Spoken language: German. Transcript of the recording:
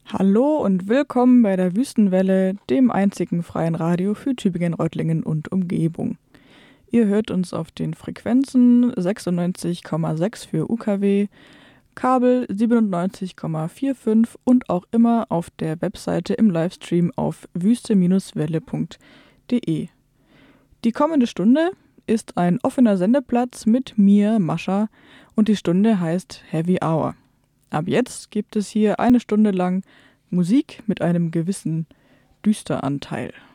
Hallo und willkommen bei der Wüstenwelle, dem einzigen freien Radio für Tübingen, Reutlingen und Umgebung. Ihr hört uns auf den Frequenzen 96,6 für UKW, Kabel 97,45 und auch immer auf der Webseite im Livestream auf wüste-welle.de. Die kommende Stunde ist ein offener Sendeplatz mit mir, Mascha, und die Stunde heißt Heavy Hour. Ab jetzt gibt es hier eine Stunde lang Musik mit einem gewissen Düsteranteil.